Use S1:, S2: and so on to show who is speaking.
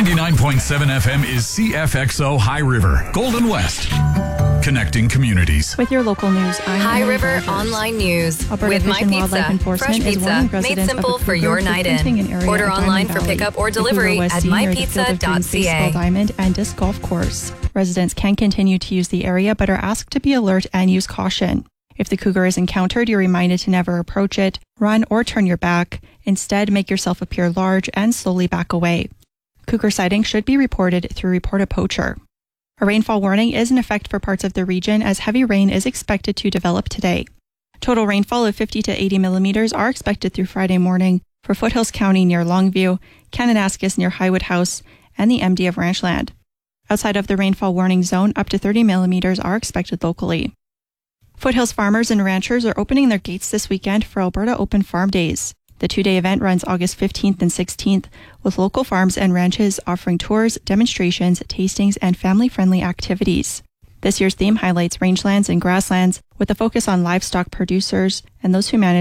S1: 99.7 FM is CFXO High River, Golden West. Connecting communities.
S2: With your local news, I'm
S3: High River Online News.
S2: Alberta
S3: With
S2: Fish
S3: My
S2: and Wildlife
S3: Pizza.
S2: Enforcement
S3: Fresh
S2: is warning
S3: pizza. Made
S2: residents
S3: simple
S2: of a
S3: for your
S2: cougar
S3: night
S2: frequenting an
S3: in.
S2: area
S3: Order
S2: at
S3: online
S2: Diamond
S3: for
S2: Valley.
S3: pickup or
S2: The cougar
S3: delivery
S2: was
S3: at
S2: seen near the Field of Dreams Baseball
S3: mypizza.ca.
S2: Diamond and Disc Golf Course. Residents can continue to use the area but are asked to be alert and use caution. If the cougar is encountered, you're reminded to never approach it, run, or turn your back. Instead, make yourself appear large and slowly back away. Cougar sighting should be reported through Report a Poacher. A rainfall warning is in effect for parts of the region as heavy rain is expected to develop today. Total rainfall of 50 to 80 millimeters are expected through Friday morning for Foothills County near Longview, Kananaskis near Highwood House, and the MD of Ranchland. Outside of the rainfall warning zone, up to 30 millimeters are expected locally. Foothills farmers and ranchers are opening their gates this weekend for Alberta Open Farm Days. The two-day event runs August 15th and 16th, with local farms and ranches offering tours, demonstrations, tastings, and family-friendly activities. This year's theme highlights rangelands and grasslands with a focus on livestock producers and those who manage